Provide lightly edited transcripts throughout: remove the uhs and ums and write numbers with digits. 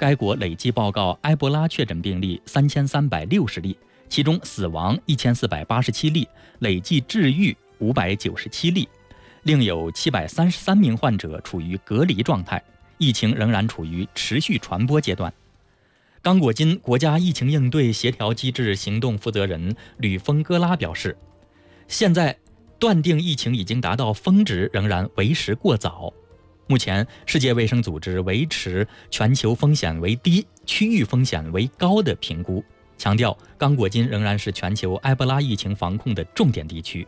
该国累计报告埃博拉确诊病例3360例，其中死亡1487例，累计治愈597例，另有733名患者处于隔离状态，疫情仍然处于持续传播阶段。刚果金国家疫情应对协调机制行动负责人吕峰戈拉表示，现在断定疫情已经达到峰值仍然为时过早。目前世界卫生组织维持全球风险为低、区域风险为高的评估，强调刚果金仍然是全球埃博拉疫情防控的重点地区。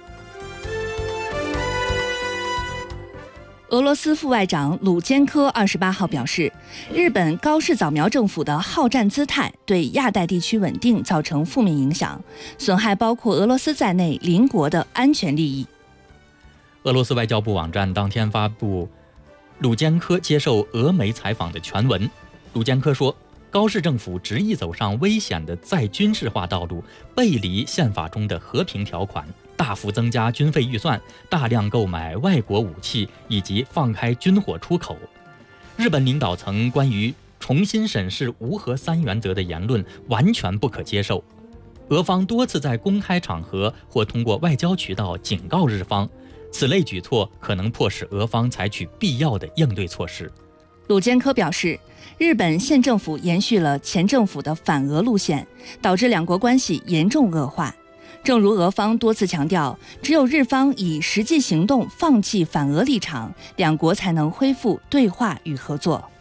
俄罗斯副外长鲁坚科28号表示，日本高市早苗政府的好战姿态对亚太地区稳定造成负面影响，损害包括俄罗斯在内邻国的安全利益。 俄罗斯外交部网站当天发布鲁坚科接受俄媒采访的全文。鲁坚科说，高市政府执意走上危险的再军事化道路，背离宪法中的和平条款，大幅增加军费预算，大量购买外国武器，以及放开军火出口。日本领导层关于重新审视无核三原则的言论完全不可接受。俄方多次在公开场合或通过外交渠道警告日方，此类举措可能迫使俄方采取必要的应对措施。 鲁坚科表示，日本现政府延续了前政府的反俄路线，导致两国关系严重恶化。正如俄方多次强调，只有日方以实际行动放弃反俄立场，两国才能恢复对话与合作。